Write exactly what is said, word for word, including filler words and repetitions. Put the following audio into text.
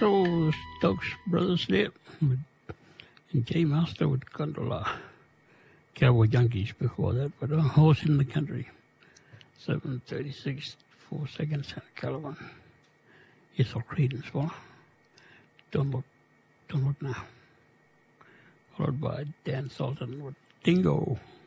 Toronto Stokes Brothers there. With, and Jay Master with Gondola. Cowboy Junkies before that, but a horse in the country. seven thirty-six, four seconds, and a Caliban. Yes, all Creedence, well. Don't look, don't look now. Followed by Dan Sultan with Dingo.